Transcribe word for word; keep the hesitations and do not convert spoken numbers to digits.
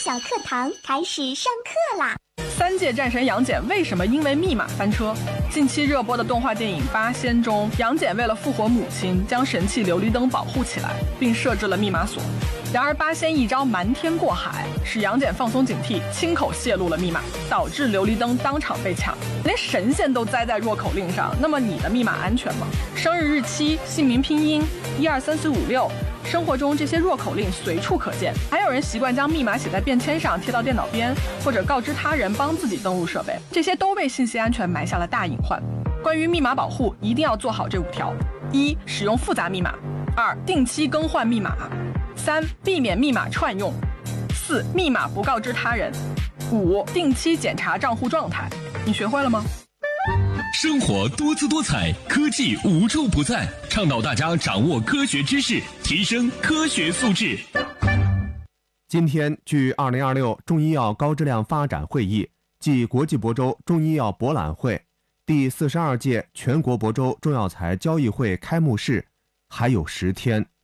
小课堂开始上课啦！ 三界战神杨戬为什么因为密码翻车？近期热播的动画电影《八仙》中，杨戬为了复活母亲，将神器琉璃灯保护起来，并设置了密码锁。然而八仙一招瞒天过海，使杨戬放松警惕，亲口泄露了密码，导致琉璃灯当场被抢。连神仙都栽在弱口令上，那么你的密码安全吗？生日日期、姓名拼音、一二三四五六，生活中这些弱口令随处可见。还有人习惯将密码写在便签上，贴到电脑边，或者告知他人帮自己登录设备，这些都为信息安全埋下了大隐患。关于密码保护，一定要做好这五条：一、使用复杂密码；二、定期更换密码；三、避免密码串用；四、密码不告知他人；五、定期检查账户状态。你学会了吗？ 生活多姿多彩，科技无处不在，倡导大家掌握科学知识，提升科学素质。 今天，据二零二六中医药高质量发展会议暨国际亳州中医药博览会第四十二届全国亳州中药材交易会开幕式还有十天。